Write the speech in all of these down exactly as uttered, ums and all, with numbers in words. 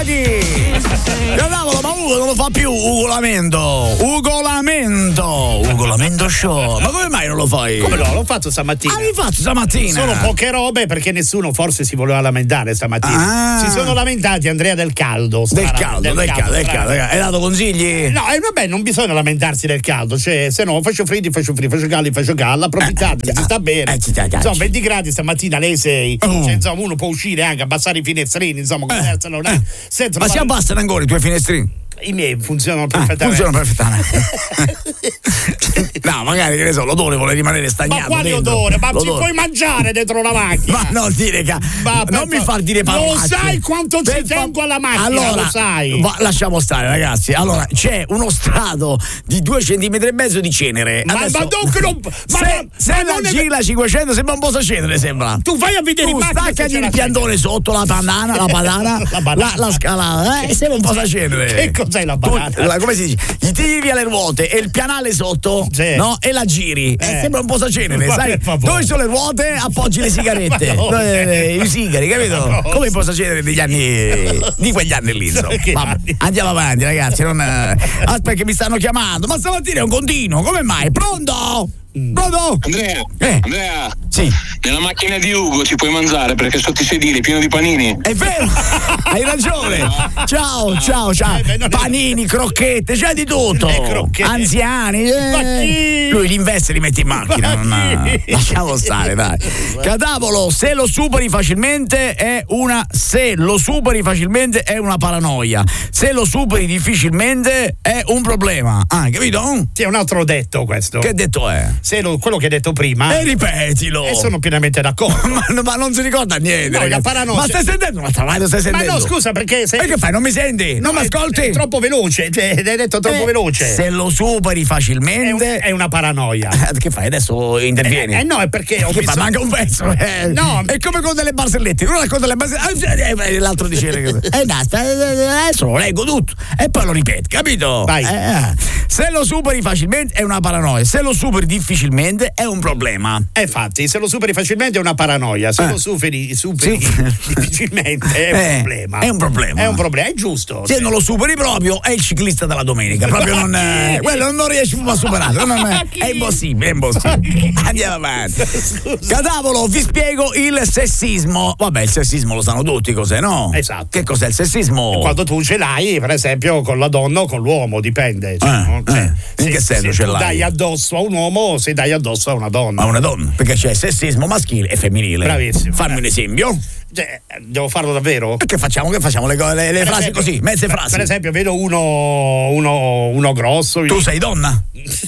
Draghi! Cavolo, ma Ugo non lo fa più, Ugo Lamento! Ugo Lamento! Ugo Lamento Show! Ma come mai non lo fai? Come no? L'ho fatto stamattina. Ah, l'hai fatto stamattina? Sono poche robe perché nessuno forse si voleva lamentare stamattina. Ah. Si sono lamentati Andrea Del Caldo. Del caldo, del, del caldo, del caldo. Hai dato consigli? No, e vabbè, non bisogna lamentarsi del caldo, cioè se no faccio freddi, faccio freddi, faccio caldi, faccio caldo, approfittate, Eh, si sta bene. eh, ci sta, Insomma, ci. venti gradi stamattina alle sei, Oh. cioè, insomma, uno può uscire anche, abbassare i finestrini, insomma, goderselo, non è- Eh. senza Ma si fare- abbassano ancora i tuoi finestrini? I miei funzionano Ah, perfettamente. funzionano perfettamente. No, magari che ne so, l'odore vuole rimanere stagnato. Ma quale dentro. odore? Ma L'odore. ci puoi mangiare dentro la macchina? Ma non dire che. Ma per non mi fa- far dire Lo parolacce. sai quanto ci Per fa- tengo alla macchina, allora, lo sai. va- lasciamo stare, ragazzi. Allora, c'è uno strato di due centimetri e mezzo di cenere. Ma- Adesso, ma non che non- ma se non- se ma la non è- Gila cinquecento sembra un po' sa cenere, sembra. Tu vai a vedere Tu in macchina se staccagli c'è il la piantone sotto, la banana, la banana, La la, banana. la scalata, eh? Sembra un po' sa cenere. Che cos'è la Tu- banana? la- come si dice? Gli tiri via le ruote e il pianale sotto, Sì. no? E la giri. Eh, Eh. sembra un po' sa cenere, Ma sai? per favore. Dove sono le ruote? Appoggi le sigarette. Ma no. Eh, I sigari, capito? Ma no. Come può cenere degli anni di quegli anni lì, insomma. Che Vabbè, anni? andiamo avanti, ragazzi. Non... Aspetta che mi stanno chiamando. Ma stamattina è un continuo, come mai? Pronto? Pronto? Andrea, Eh. Andrea, Sì. nella macchina di Ugo ci puoi mangiare perché sotto i sedili è pieno di panini. È vero, hai ragione. Ciao, ciao, ciao. Eh, beh, non è- Panini, crocchette, c'è di tutto. Le crocchette. Anziani. eh. Ma chi? Lui li investe e li mette in macchina. Ma non- chi? Lasciamo stare, dai. Cadavolo, se lo superi facilmente è una. Se lo superi facilmente è una paranoia. Se lo superi difficilmente è un problema. Ah, capito? Sì, è un altro detto questo. Che detto è? Se lo- quello che hai detto prima. E ripetilo. E sono pienamente d'accordo. ma, ma non si ricorda niente. No, la ragazzi. paranoia- Ma stai sentendo un'altra radio? Stai Ma sentendo? no, scusa, perché se. E che fai? Non mi senti? non mi è- ascolti? È troppo veloce, cioè, hai detto troppo Eh, veloce. Se lo superi È, un- facilmente. è una paranoia. Eh, Che fai? Adesso intervieni. Eh, eh, no, è perché ho Che fa? bisogno- Manca un pezzo. Eh. No. È come con delle barzellette. Uno racconta le barzellette eh, e l'altro dice le cose. E basta, eh, adesso lo leggo tutto. E poi lo ripeti, capito? Vai. Eh, se lo superi facilmente è una paranoia. Se lo superi difficilmente è un problema. Eh, infatti, se lo superi facilmente è una paranoia, se Eh. lo superi, superi Sì. difficilmente è un Eh, problema. è un problema. È un problema, è giusto. Se non lo superi proprio è il ciclista della domenica. Proprio non. eh, quello non riesci più a superarlo. Non è, è impossibile, è impossibile. Andiamo avanti. Cadavolo, vi spiego il sessismo. Vabbè, il sessismo lo sanno tutti cos'è, no? Esatto. Che cos'è il sessismo? Quando tu ce l'hai, per esempio, con la donna o con l'uomo, dipende. Cioè, Eh, no? Cioè, eh. In che senso se ce tu l'hai? dai addosso a un uomo o se dai addosso a una donna. A una donna, perché c'è sessismo maschile e femminile. Bravissimo. Fammi un esempio. Cioè, devo farlo davvero? E che facciamo? Che facciamo? Le, le- le Per frasi esempio- così, mezze per- frasi. Per esempio, vedo uno, uno, uno grosso. Tu sei donna?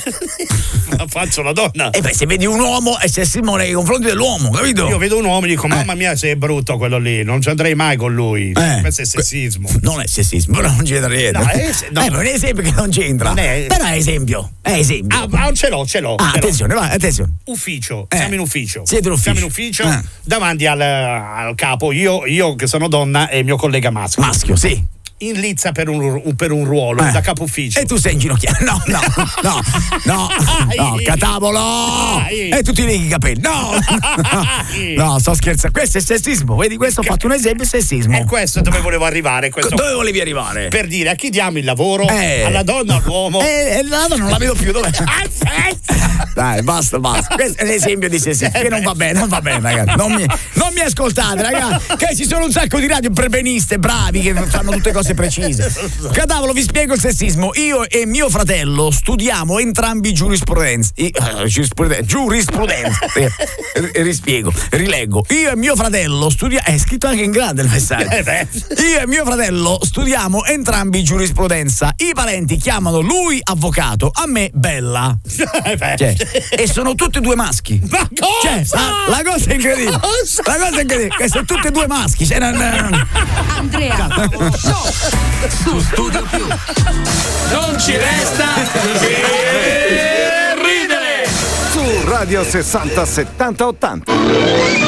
Faccio la donna. E beh, se vedi un uomo è sessismo nei confronti dell'uomo, capito? Io vedo un uomo e dico, mamma mia, sei brutto quello lì, non ci andrei mai con lui. Eh. Questo è sessismo. Non è sessismo, però non c'entra niente. No, è se- no. Eh, ma è un esempio che non c'entra. Non è- Però è esempio. È esempio. Ah, ma ce l'ho, ce l'ho. Ah, ce l'ho. attenzione, vai, attenzione. Ufficio, Eh. siamo in ufficio. Siete in ufficio. Siamo in ufficio Eh. davanti al, al capo, io, io che sono donna e il mio collega maschio. Maschio, sì. In lizza per un, un- per un ruolo Eh. da capo ufficio. E tu sei inginocchiato. No, no, no, no, no, catavolo! Dai. E tu ti leghi i capelli. No! No, sto scherzando. Questo è sessismo. Vedi, questo ho fatto un esempio sessismo. E questo è dove volevo arrivare. Questo Dove volevi arrivare? per dire a chi diamo il lavoro? Eh. Alla donna o all'uomo? Eh, la donna non la vedo più. Dov'è? Aspetta! Dai, basta, basta. Questo è l'esempio di sessismo. Che non va bene, non va bene, ragazzi. Non mi, non mi ascoltate, ragazzi. Che ci sono un sacco di radio prebeniste, bravi, che fanno tutte cose precise. Cadavolo, vi spiego il sessismo. Io e mio fratello studiamo entrambi giurisprudenza. I- eh, giurisprudenza. Giurisprudenza. Eh, ri- rispiego, rileggo. Io e mio fratello studiamo. È scritto anche in grande il messaggio. Eh beh. Io e mio fratello studiamo entrambi giurisprudenza. I parenti chiamano lui avvocato, a me bella. Eh beh. Cioè, e sono tutti e due maschi. Ma cosa? Cioè, la, la cosa è incredibile. Cosa? La cosa è incredibile, che sono tutti e due maschi. Cioè, non, Andrea, show su Studio Più. Non ci resta che ridere. Su Radio sessanta settanta ottanta.